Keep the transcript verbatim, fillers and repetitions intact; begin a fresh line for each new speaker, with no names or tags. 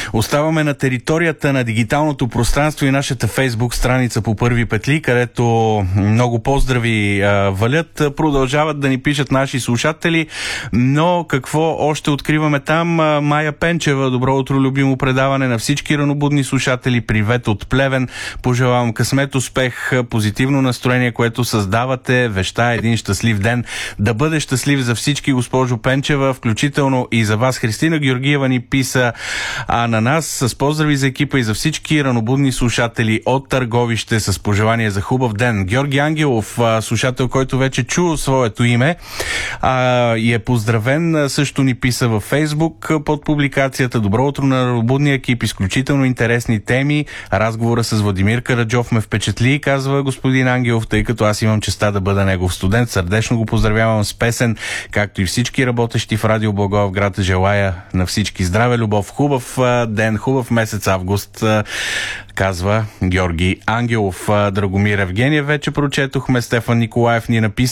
Оставаме на територията на дигиталното пространство и нашата Фейсбук страница по Първи петли, където много поздрави а, валят. Продължават да ни пишат наши слушатели, но какво още откриваме там? А, Майя Пенчева, добро утро, любимо предаване на всички ранобудни слушатели. Привет от Плевен. Пожелавам късмет, успех, позитивно настроение, което създавате. Веща един щастлив ден. Да бъде щастлив за всички, госпожо Пенчева, включително и за вас. Христина Георгиева ни писа, а на нас с поздрави за екипа и за всички ранобудни слушатели от Търговище с пожелание за хубав ден. Георги Ангелов, слушател, който вече чу своето име а, и е поздравен, също ни писа във Фейсбук под публикацията. Добро утро на ранобудния екип, изключително интересни теми. Разговора с Владимир Караджов ме впечатли, казва господин Ангелов, тъй като аз имам честа да бъда негов студент. Сърдечно го поздравявам с песен, както и всички работещи в Радио Благоевград. Желая на всички здраве, любов, хубав ден, хубав месец август, казва Георги Ангелов. Драгомир Евгениев вече прочетохме. Стефан Николаев ни написа: